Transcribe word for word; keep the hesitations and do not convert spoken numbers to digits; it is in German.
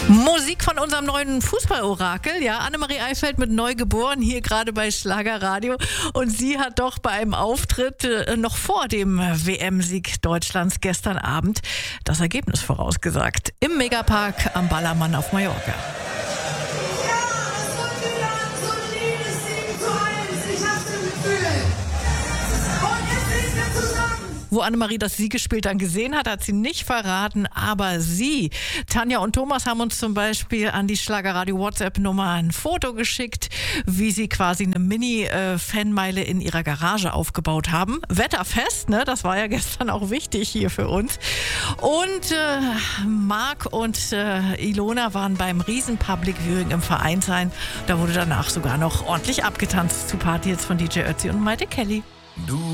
Musik von unserem neuen Fußballorakel, ja, Annemarie Eifeld mit Neugeboren, hier gerade bei Schlagerradio. Und sie hat doch bei einem Auftritt äh, noch vor dem W M-Sieg Deutschlands gestern Abend das Ergebnis vorausgesagt. Im Megapark am Ballermann auf Mallorca. Wo Annemarie das Siegesspiel dann gesehen hat, hat sie nicht verraten, aber sie, Tanja und Thomas, haben uns zum Beispiel an die Schlagerradio-WhatsApp-Nummer ein Foto geschickt, wie sie quasi eine Mini-Fanmeile in ihrer Garage aufgebaut haben. Wetterfest, ne? Das war ja gestern auch wichtig hier für uns. Und äh, Marc und äh, Ilona waren beim Riesen-Public Viewing im Vereinsheim. Da wurde danach sogar noch ordentlich abgetanzt zu Party jetzt von D J Ötzi und Maite Kelly. Du